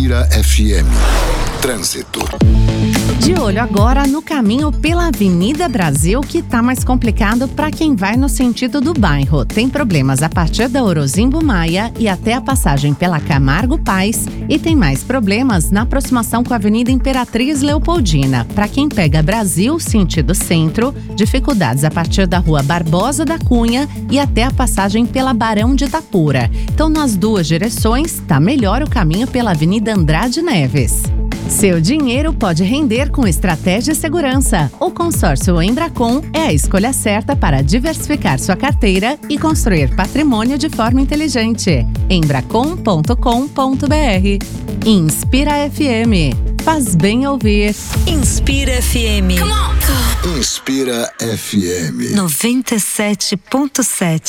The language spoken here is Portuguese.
Inspira FM. Trânsito. De olho agora no caminho pela Avenida Brasil, que tá mais complicado para quem vai no sentido do bairro. Tem problemas a partir da Orozimbo Maia e até a passagem pela Camargo Paz, e tem mais problemas na aproximação com a Avenida Imperatriz Leopoldina. Para quem pega Brasil sentido centro, dificuldades a partir da Rua Barbosa da Cunha e até a passagem pela Barão de Itapura. Então, nas duas direções, tá melhor o caminho pela Avenida Andrade Neves. Seu dinheiro pode render com estratégia e segurança. O consórcio Embracon é a escolha certa para diversificar sua carteira e construir patrimônio de forma inteligente. Embracon.com.br. Inspira FM. Faz bem ouvir. Inspira FM. Inspira FM 97.7.